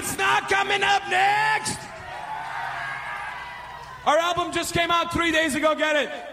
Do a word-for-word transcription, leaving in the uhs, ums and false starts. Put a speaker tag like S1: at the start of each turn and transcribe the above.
S1: What's not coming up next? Our album just came out three days ago. Get it?